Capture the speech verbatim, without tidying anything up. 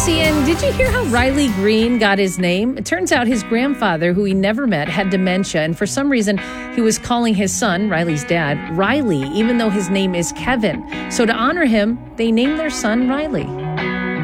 Jesse, and did you hear how Riley Green got his name? It turns out his grandfather, who he never met, had dementia, and for some reason, he was calling his son, Riley's dad, Riley, even though his name is Kevin. So to honor him, they named their son Riley.